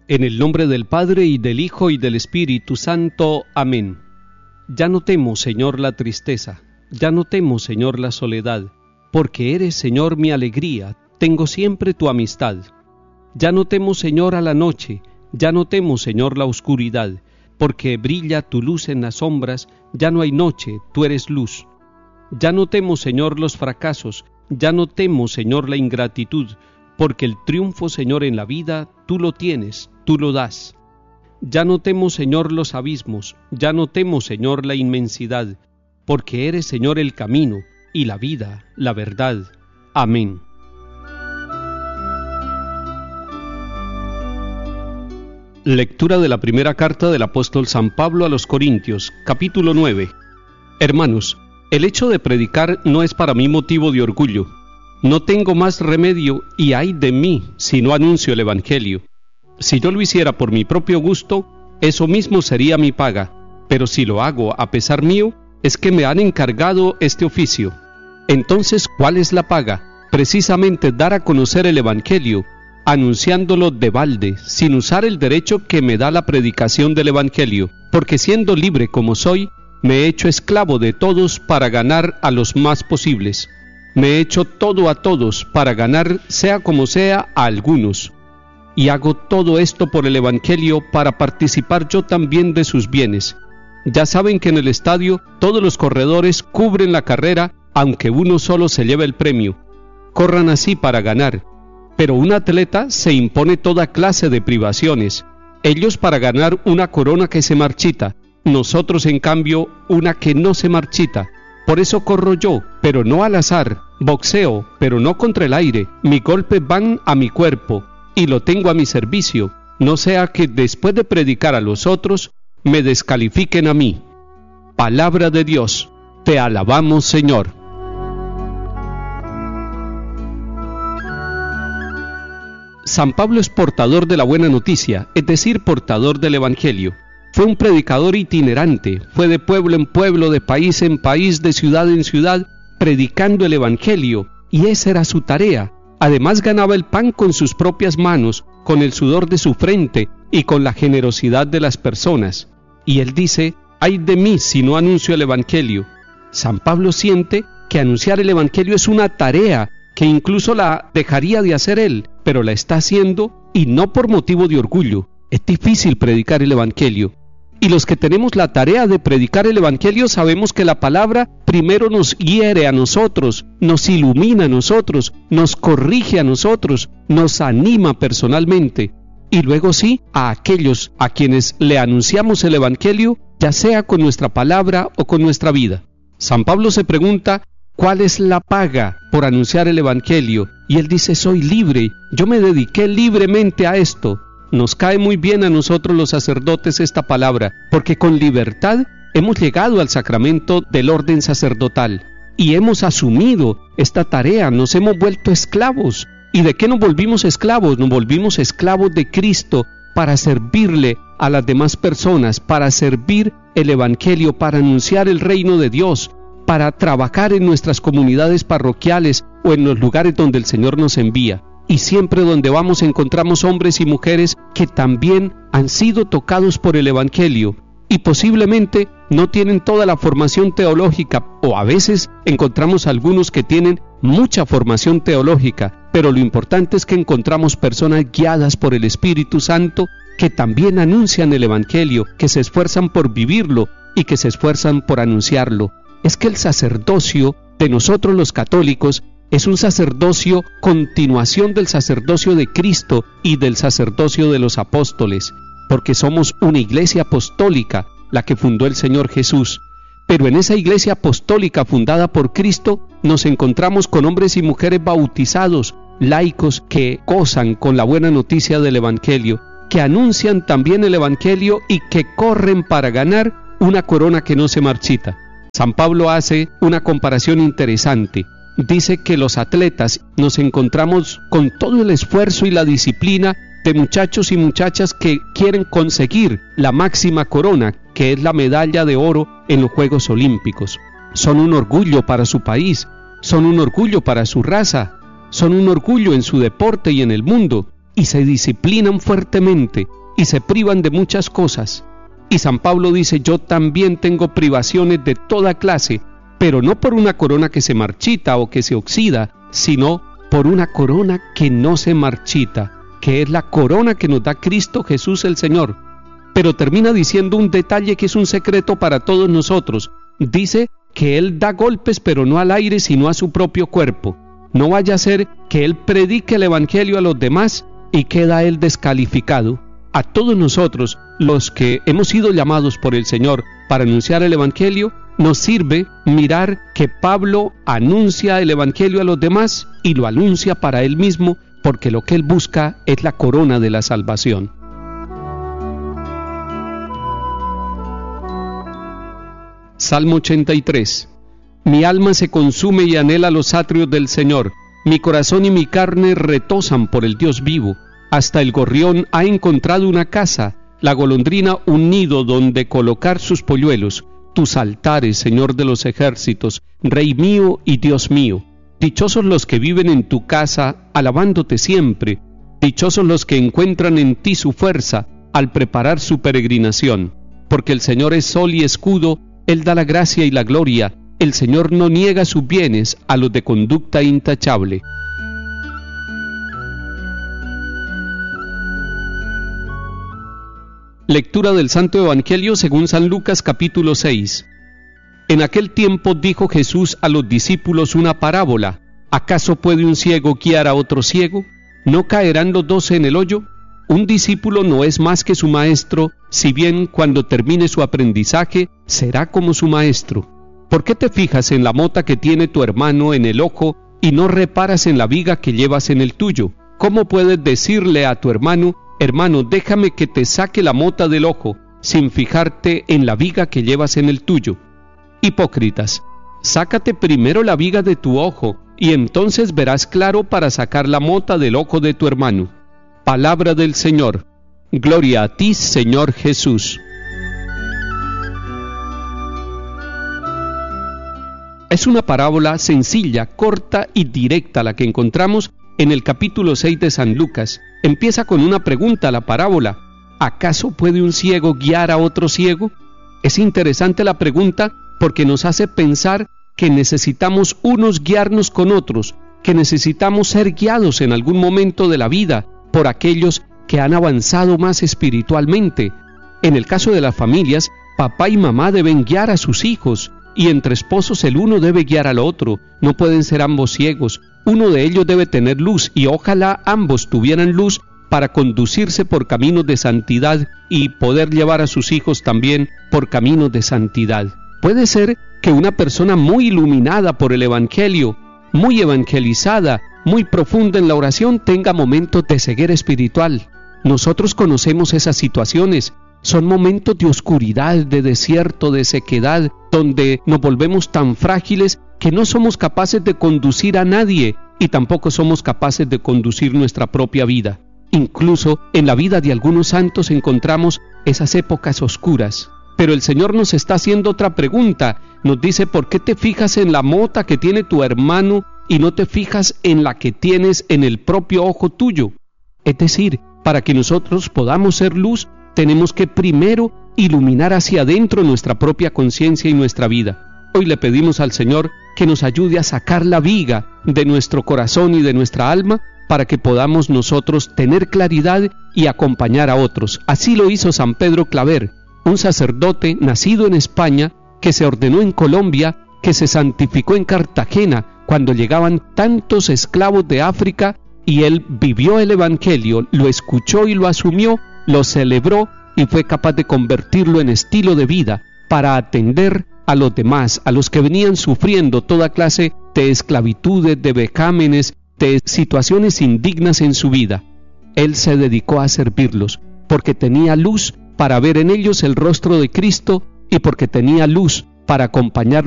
En el nombre del Padre, y del Hijo, y del Espíritu Santo. Amén. Ya no temo, Señor, la tristeza, ya no temo, Señor, la soledad, porque eres, Señor, mi alegría, tengo siempre tu amistad. Ya no temo, Señor, a la noche, ya no temo, Señor, la oscuridad, porque brilla tu luz en las sombras, ya no hay noche, tú eres luz. Ya no temo, Señor, los fracasos, ya no temo, Señor, la ingratitud, porque el triunfo, Señor, en la vida, tú lo tienes, tú lo das. Ya no temo, Señor, los abismos, ya no temo, Señor, la inmensidad, porque eres, Señor, el camino, y la vida, la verdad. Amén. Lectura de la primera carta del apóstol San Pablo a los Corintios, capítulo 9. Hermanos, el hecho de predicar no es para mí motivo de orgullo. No tengo más remedio, y ay de mí si no anuncio el Evangelio. Si yo lo hiciera por mi propio gusto, eso mismo sería mi paga, pero si lo hago a pesar mío, es que me han encargado este oficio. Entonces, ¿cuál es la paga? Precisamente dar a conocer el Evangelio, anunciándolo de balde, sin usar el derecho que me da la predicación del Evangelio, porque siendo libre como soy, me he hecho esclavo de todos para ganar a los más posibles. Me he hecho todo a todos para ganar, sea como sea, a algunos. Y hago todo esto por el Evangelio para participar yo también de sus bienes. Ya saben que en el estadio todos los corredores cubren la carrera, aunque uno solo se lleva el premio. Corran así para ganar. Pero un atleta se impone toda clase de privaciones. Ellos para ganar una corona que se marchita, nosotros en cambio una que no se marchita. Por eso corro yo, pero no al azar, boxeo, pero no contra el aire. Mis golpes van a mi cuerpo, y lo tengo a mi servicio, no sea que después de predicar a los otros, me descalifiquen a mí. Palabra de Dios, te alabamos, Señor. San Pablo es portador de la buena noticia, es decir, portador del Evangelio. Fue un predicador itinerante, fue de pueblo en pueblo, de país en país, de ciudad en ciudad, predicando el Evangelio, y esa era su tarea. Además ganaba el pan con sus propias manos, con el sudor de su frente y con la generosidad de las personas. Y él dice, ay de mí si no anuncio el Evangelio. San Pablo siente que anunciar el Evangelio es una tarea que incluso la dejaría de hacer él, pero la está haciendo y no por motivo de orgullo. Es difícil predicar el Evangelio. Y los que tenemos la tarea de predicar el Evangelio sabemos que la palabra primero nos hiere a nosotros, nos ilumina a nosotros, nos corrige a nosotros, nos anima personalmente. Y luego sí, a aquellos a quienes le anunciamos el Evangelio, ya sea con nuestra palabra o con nuestra vida. San Pablo se pregunta, ¿cuál es la paga por anunciar el Evangelio? Y él dice, soy libre, yo me dediqué libremente a esto. Nos cae muy bien a nosotros los sacerdotes esta palabra, porque con libertad hemos llegado al sacramento del orden sacerdotal y hemos asumido esta tarea, nos hemos vuelto esclavos. ¿Y de qué nos volvimos esclavos? Nos volvimos esclavos de Cristo para servirle a las demás personas, para servir el Evangelio, para anunciar el reino de Dios, para trabajar en nuestras comunidades parroquiales o en los lugares donde el Señor nos envía. Y siempre donde vamos encontramos hombres y mujeres que también han sido tocados por el Evangelio y posiblemente no tienen toda la formación teológica, o a veces encontramos algunos que tienen mucha formación teológica, pero lo importante es que encontramos personas guiadas por el Espíritu Santo que también anuncian el Evangelio, que se esfuerzan por vivirlo y que se esfuerzan por anunciarlo. Es que el sacerdocio de nosotros los católicos es un sacerdocio continuación del sacerdocio de Cristo y del sacerdocio de los apóstoles, porque somos una iglesia apostólica, la que fundó el Señor Jesús. Pero en esa iglesia apostólica fundada por Cristo nos encontramos con hombres y mujeres bautizados, laicos que gozan con la buena noticia del Evangelio, que anuncian también el Evangelio y que corren para ganar una corona que no se marchita. San Pablo hace una comparación interesante. Dice que los atletas nos encontramos con todo el esfuerzo y la disciplina de muchachos y muchachas que quieren conseguir la máxima corona, que es la medalla de oro en los Juegos Olímpicos. Son un orgullo para su país, son un orgullo para su raza, son un orgullo en su deporte y en el mundo. y se disciplinan fuertemente y se privan de muchas cosas. Y San Pablo dice: yo también tengo privaciones de toda clase, pero no por una corona que se marchita o que se oxida, sino por una corona que no se marchita, que es la corona que nos da Cristo Jesús el Señor. Pero termina diciendo un detalle que es un secreto para todos nosotros. Dice que Él da golpes, pero no al aire, sino a su propio cuerpo. No vaya a ser que Él predique el Evangelio a los demás y queda Él descalificado. A todos nosotros, los que hemos sido llamados por el Señor para anunciar el Evangelio, nos sirve mirar que Pablo anuncia el Evangelio a los demás y lo anuncia para él mismo, porque lo que él busca es la corona de la salvación. Salmo 83. Mi alma se consume y anhela los atrios del Señor. Mi corazón y mi carne retosan por el Dios vivo. Hasta el gorrión ha encontrado una casa, la golondrina un nido donde colocar sus polluelos. Tus altares, Señor de los ejércitos, Rey mío y Dios mío. Dichosos los que viven en tu casa, alabándote siempre. Dichosos los que encuentran en ti su fuerza, al preparar su peregrinación. Porque el Señor es sol y escudo, Él da la gracia y la gloria. El Señor no niega sus bienes a los de conducta intachable. Lectura del Santo Evangelio según San Lucas capítulo 6. En aquel tiempo dijo Jesús a los discípulos una parábola. ¿Acaso puede un ciego guiar a otro ciego? ¿No caerán los dos en el hoyo? Un discípulo no es más que su maestro, si bien cuando termine su aprendizaje será como su maestro. ¿Por qué te fijas en la mota que tiene tu hermano en el ojo y no reparas en la viga que llevas en el tuyo? ¿Cómo puedes decirle a tu hermano: hermano, déjame que te saque la mota del ojo, sin fijarte en la viga que llevas en el tuyo? Hipócritas, sácate primero la viga de tu ojo, y entonces verás claro para sacar la mota del ojo de tu hermano. Palabra del Señor. Gloria a ti, Señor Jesús. Es una parábola sencilla, corta y directa la que encontramos en el capítulo 6 de San Lucas. Empieza con una pregunta la parábola: ¿acaso puede un ciego guiar a otro ciego? Es interesante la pregunta porque nos hace pensar que necesitamos unos guiarnos con otros, que necesitamos ser guiados en algún momento de la vida por aquellos que han avanzado más espiritualmente. En el caso de las familias, papá y mamá deben guiar a sus hijos, y entre esposos el uno debe guiar al otro. No pueden ser ambos ciegos. Uno de ellos debe tener luz, y ojalá ambos tuvieran luz para conducirse por caminos de santidad y poder llevar a sus hijos también por caminos de santidad. Puede ser que una persona muy iluminada por el Evangelio, muy evangelizada, muy profunda en la oración, tenga momentos de ceguera espiritual. Nosotros conocemos esas situaciones. Son momentos de oscuridad, de desierto, de sequedad, donde nos volvemos tan frágiles que no somos capaces de conducir a nadie y tampoco somos capaces de conducir nuestra propia vida. Incluso en la vida de algunos santos encontramos esas épocas oscuras. Pero el Señor nos está haciendo otra pregunta. Nos dice: ¿por qué te fijas en la mota que tiene tu hermano y no te fijas en la que tienes en el propio ojo tuyo? Es decir, para que nosotros podamos ser luz, tenemos que primero iluminar hacia adentro nuestra propia conciencia y nuestra vida. Hoy le pedimos al Señor que nos ayude a sacar la viga de nuestro corazón y de nuestra alma para que podamos nosotros tener claridad y acompañar a otros. Así lo hizo San Pedro Claver, un sacerdote nacido en España que se ordenó en Colombia, que se santificó en Cartagena cuando llegaban tantos esclavos de África, y él vivió el Evangelio, lo escuchó y lo asumió, lo celebró y fue capaz de convertirlo en estilo de vida para atender a los demás, a los que venían sufriendo toda clase de esclavitudes, de vejámenes, de situaciones indignas en su vida. Él se dedicó a servirlos porque tenía luz para ver en ellos el rostro de Cristo y porque tenía luz para acompañarlos